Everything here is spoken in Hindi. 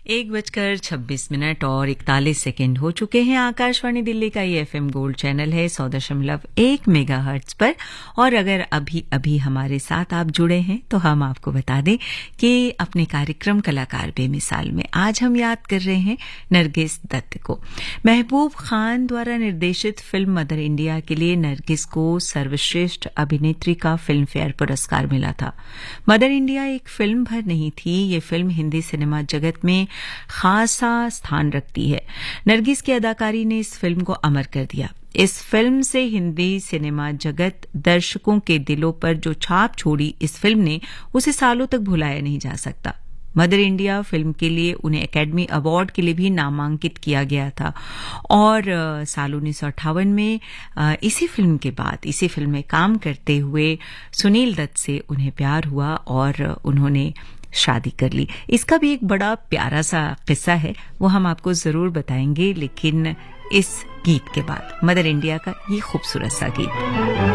1:26 और 41 सेकेंड हो चुके हैं। आकाशवाणी दिल्ली का ये FM गोल्ड चैनल है 100.1 मेगाहर्ट्ज पर। और अगर अभी अभी हमारे साथ आप जुड़े हैं तो हम आपको बता दें कि अपने कार्यक्रम कलाकार बेमिसाल में आज हम याद कर रहे हैं नरगिस दत्त को। महबूब खान द्वारा निर्देशित फिल्म मदर इंडिया के लिए नरगिस को सर्वश्रेष्ठ अभिनेत्री का फिल्म फेयर पुरस्कार मिला था। मदर इंडिया एक फिल्म भर नहीं थी, ये फिल्म हिंदी सिनेमा जगत में खासा स्थान रखती है। नरगिस की अदाकारी ने इस फिल्म को अमर कर दिया। इस फिल्म से हिंदी सिनेमा जगत दर्शकों के दिलों पर जो छाप छोड़ी इस फिल्म ने, उसे सालों तक भुलाया नहीं जा सकता। मदर इंडिया फिल्म के लिए उन्हें एकेडमी अवार्ड के लिए भी नामांकित किया गया था और साल 1958 में इसी फिल्म के बाद इसी फिल्म में काम करते हुए सुनील दत्त से उन्हें प्यार हुआ और उन्होंने शादी कर ली। इसका भी एक बड़ा प्यारा सा किस्सा है, वो हम आपको जरूर बताएंगे, लेकिन इस गीत के बाद मदर इंडिया का ये खूबसूरत सा गीत।